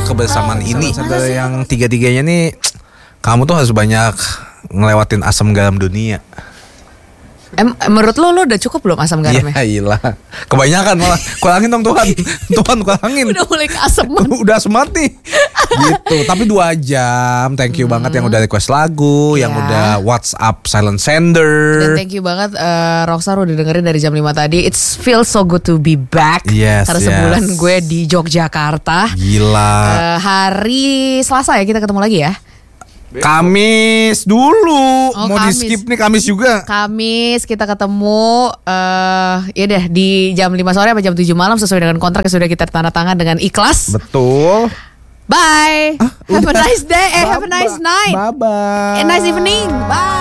kebersamaan ini. Dari yang tiga-tiganya nih, kamu tuh harus banyak ngelewatin asam garam dunia. Menurut lo udah cukup belum asam garamnya? Iya iyalah. Kebanyakan malah. Kurangin dong Tuhan. Tuhan kurangin. Udah mulai keaseman. Udah asem mati. Gitu. Tapi 2 jam. Thank you banget yang udah request lagu, yang udah WhatsApp silent sender. Dan thank you banget Rockstar udah dengerin dari jam 5 tadi. It feels so good to be back. Karena sebulan gue di Yogyakarta. Gila. Hari Selasa ya kita ketemu lagi ya. Kamis dulu. Mau di skip nih Kamis juga. Kamis kita ketemu ya deh di jam 5 sore sampai jam 7 malam sesuai dengan kontrak yang sudah kita tanda tangan dengan ikhlas. Betul. Bye. Have a nice day. Have a nice night. Bye bye. A nice evening. Bye.